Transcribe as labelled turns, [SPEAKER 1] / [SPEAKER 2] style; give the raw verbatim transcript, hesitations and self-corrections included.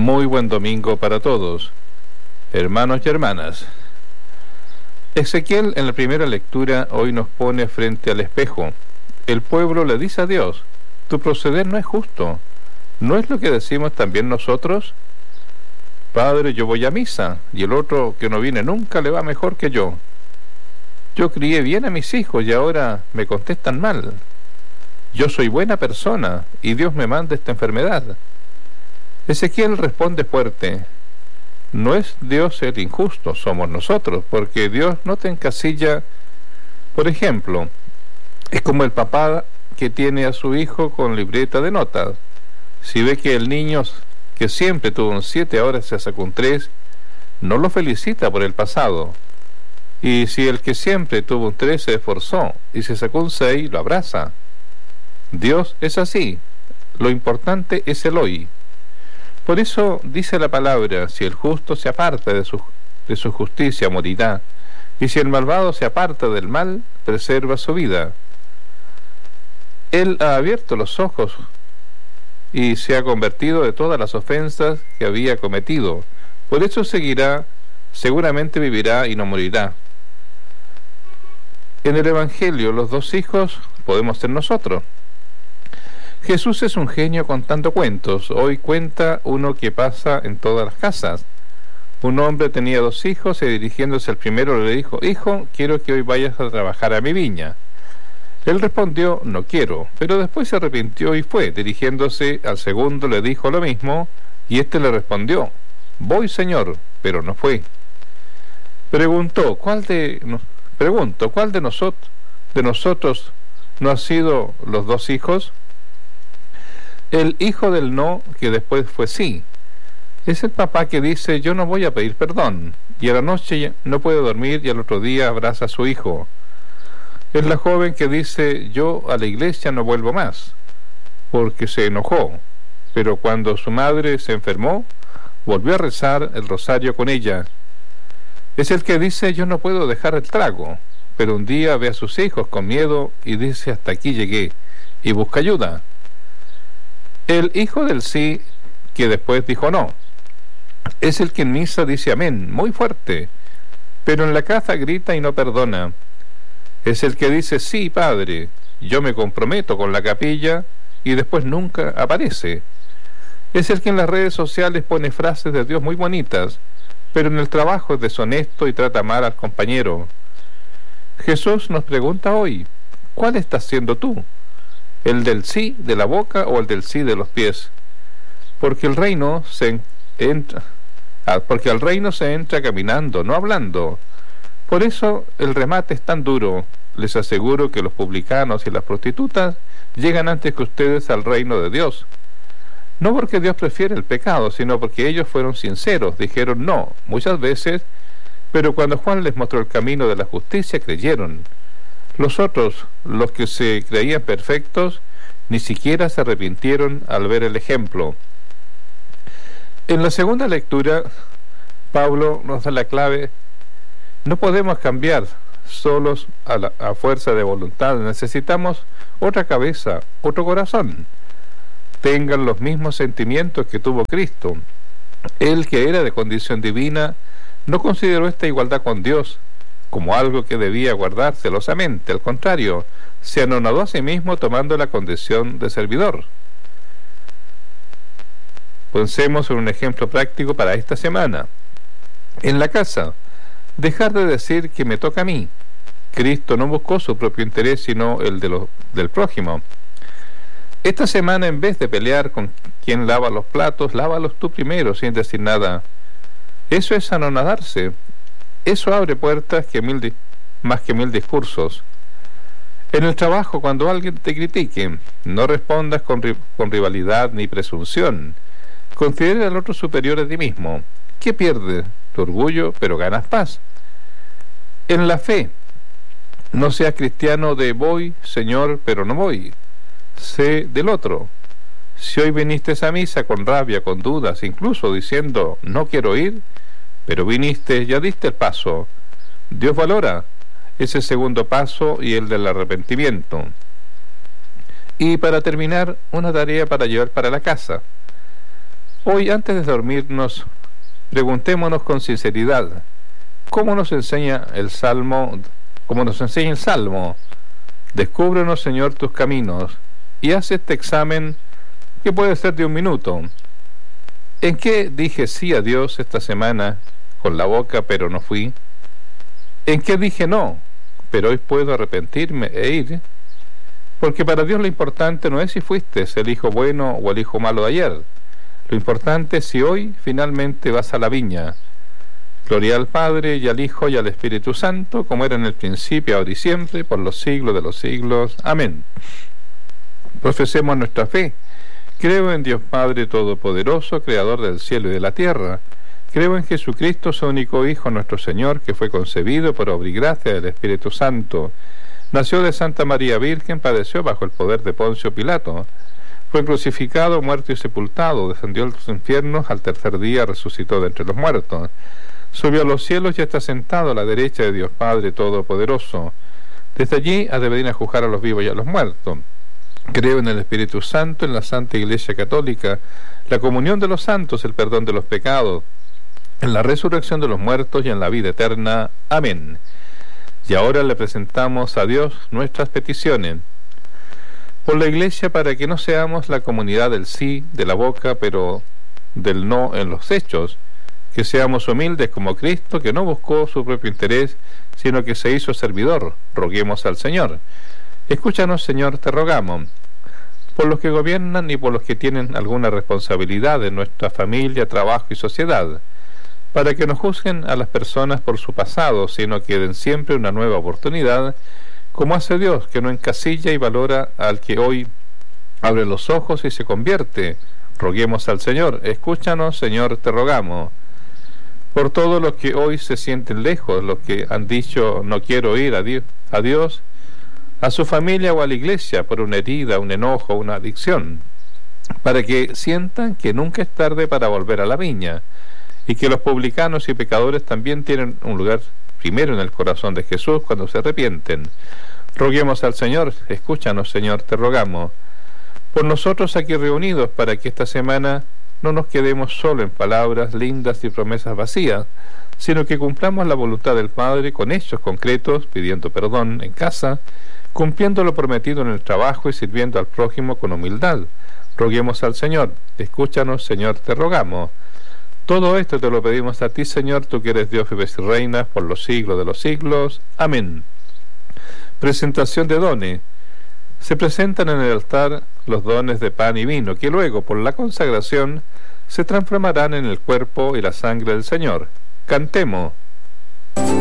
[SPEAKER 1] Muy buen domingo para todos, hermanos y hermanas. Ezequiel en la primera lectura hoy nos pone frente al espejo. El pueblo le dice a Dios: tu proceder no es justo. ¿No es lo que decimos también nosotros? Padre, yo voy a misa, y el otro que no viene nunca le va mejor que yo. Yo crié bien a mis hijos y ahora me contestan mal. Yo soy buena persona y Dios me manda esta enfermedad. Ezequiel responde fuerte: no es Dios el injusto, somos nosotros, porque Dios no te encasilla. Por ejemplo, es como el papá que tiene a su hijo con libreta de notas. Si ve que el niño que siempre tuvo un siete ahora se sacó un tres, no lo felicita por el pasado. Y si el que siempre tuvo un tres se esforzó y se sacó un seis, lo abraza. Dios es así, lo importante es el hoy. Por eso dice la palabra: si el justo se aparta de su, de su justicia, morirá, y si el malvado se aparta del mal, preserva su vida. Él ha abierto los ojos y se ha convertido de todas las ofensas que había cometido. Por eso seguirá, seguramente vivirá y no morirá. En el Evangelio, los dos hijos podemos ser nosotros. Jesús es un genio contando cuentos. Hoy cuenta uno que pasa en todas las casas. Un hombre tenía dos hijos y dirigiéndose al primero le dijo: hijo, quiero que hoy vayas a trabajar a mi viña. Él respondió: no quiero, pero después se arrepintió y fue. Dirigiéndose al segundo le dijo lo mismo, y éste le respondió: voy, señor, pero no fue. Preguntó, ¿cuál de, no, pregunto, ¿cuál de nosotros, de nosotros no ha sido los dos hijos? El hijo del no, que después fue sí. Es el papá que dice: yo no voy a pedir perdón, y a la noche no puede dormir y al otro día abraza a su hijo. Es la joven que dice: yo a la iglesia no vuelvo más, porque se enojó, pero cuando su madre se enfermó, volvió a rezar el rosario con ella. Es el que dice: yo no puedo dejar el trago, pero un día ve a sus hijos con miedo y dice: hasta aquí llegué, y busca ayuda. El hijo del sí, que después dijo no. Es el que en misa dice amén, muy fuerte, pero en la casa grita y no perdona. Es el que dice: sí, padre, yo me comprometo con la capilla, y después nunca aparece. Es el que en las redes sociales pone frases de Dios muy bonitas, pero en el trabajo es deshonesto y trata mal al compañero. Jesús nos pregunta hoy: ¿cuál estás siendo tú? ¿El del sí de la boca o el del sí de los pies? Porque el reino se entra, ah, porque al reino se entra caminando, no hablando. Por eso el remate es tan duro. Les aseguro que los publicanos y las prostitutas llegan antes que ustedes al reino de Dios. No porque Dios prefiere el pecado, sino porque ellos fueron sinceros, dijeron no muchas veces, pero cuando Juan les mostró el camino de la justicia, creyeron. Los otros, los que se creían perfectos, ni siquiera se arrepintieron al ver el ejemplo. En la segunda lectura, Pablo nos da la clave. No podemos cambiar solos a, la, a fuerza de voluntad. Necesitamos otra cabeza, otro corazón. Tengan los mismos sentimientos que tuvo Cristo. Él, que era de condición divina, no consideró esta igualdad con Dios como algo que debía guardar celosamente. Al contrario, se anonadó a sí mismo tomando la condición de servidor. Pensemos en un ejemplo práctico para esta semana. En la casa, dejar de decir que me toca a mí. Cristo no buscó su propio interés, sino el de lo, del prójimo. Esta semana, en vez de pelear con quien lava los platos, lávalos tú primero, sin decir nada. Eso es anonadarse. Eso abre puertas que mil di- más que mil discursos. En el trabajo, cuando alguien te critique, no respondas con, ri- con rivalidad ni presunción. Considera al otro superior a ti mismo. ¿Qué pierdes? Tu orgullo, pero ganas paz. En la fe, no seas cristiano de voy, Señor, pero no voy. Sé del otro. Si hoy viniste a misa con rabia, con dudas, incluso diciendo no quiero ir, pero viniste, ya diste el paso. Dios valora ese segundo paso y el del arrepentimiento. Y para terminar, una tarea para llevar para la casa. Hoy, antes de dormirnos, preguntémonos con sinceridad, ¿cómo nos enseña el Salmo? ¿Cómo nos enseña el Salmo? Descúbrenos, Señor, tus caminos, y haz este examen que puede ser de un minuto. ¿En qué dije sí a Dios esta semana con la boca, pero no fui? ¿En qué dije no, pero hoy puedo arrepentirme e ir? Porque para Dios lo importante no es si fuiste el hijo bueno o el hijo malo de ayer. Lo importante es si hoy finalmente vas a la viña. Gloria al Padre, y al Hijo, y al Espíritu Santo, como era en el principio, ahora y siempre, por los siglos de los siglos. Amén. Profesemos nuestra fe. Creo en Dios Padre Todopoderoso, Creador del cielo y de la tierra. Creo en Jesucristo, su único Hijo, nuestro Señor, que fue concebido por obra y gracia del Espíritu Santo. Nació de Santa María Virgen, padeció bajo el poder de Poncio Pilato. Fue crucificado, muerto y sepultado, descendió a los infiernos, al tercer día resucitó de entre los muertos. Subió a los cielos y está sentado a la derecha de Dios Padre Todopoderoso. Desde allí ha de venir a juzgar a los vivos y a los muertos. Creo en el Espíritu Santo, en la Santa Iglesia Católica, la comunión de los santos, el perdón de los pecados, en la resurrección de los muertos y en la vida eterna. Amén. Y ahora le presentamos a Dios nuestras peticiones. Por la Iglesia, para que no seamos la comunidad del sí, de la boca, pero del no en los hechos, que seamos humildes como Cristo, que no buscó su propio interés, sino que se hizo servidor. Roguemos al Señor. Escúchanos, Señor, te rogamos. Por los que gobiernan y por los que tienen alguna responsabilidad en nuestra familia, trabajo y sociedad, para que no juzguen a las personas por su pasado, sino que den siempre una nueva oportunidad, como hace Dios, que no encasilla y valora al que hoy abre los ojos y se convierte. Roguemos al Señor. Escúchanos, Señor, te rogamos. Por todos los que hoy se sienten lejos, los que han dicho no quiero ir a Dios, a Dios, a su familia o a la iglesia por una herida, un enojo, una adicción, para que sientan que nunca es tarde para volver a la viña, y que los publicanos y pecadores también tienen un lugar primero en el corazón de Jesús cuando se arrepienten. Roguemos al Señor. Escúchanos, Señor, te rogamos. Por nosotros aquí reunidos, para que esta semana no nos quedemos solo en palabras lindas y promesas vacías, sino que cumplamos la voluntad del Padre con hechos concretos, pidiendo perdón en casa, cumpliendo lo prometido en el trabajo y sirviendo al prójimo con humildad. Roguemos al Señor. Escúchanos, Señor, te rogamos. Todo esto te lo pedimos a ti, Señor, tú que eres Dios, vives y reinas por los siglos de los siglos. Amén. Presentación de dones. Se presentan en el altar los dones de pan y vino, que luego, por la consagración, se transformarán en el cuerpo y la sangre del Señor. Cantemos.